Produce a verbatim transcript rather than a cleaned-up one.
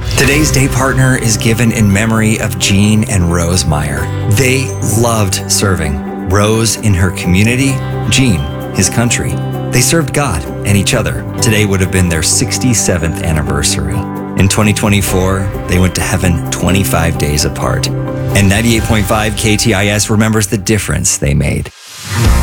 Today's day partner is given in memory of Gene and Rose Meyer. They loved serving. Rose in her community, Gene, his country. They served God and each other. Today would have been their sixty-seventh anniversary. In twenty twenty-four, they went to heaven twenty-five days apart. And ninety-eight point five K T I S remembers the difference they made.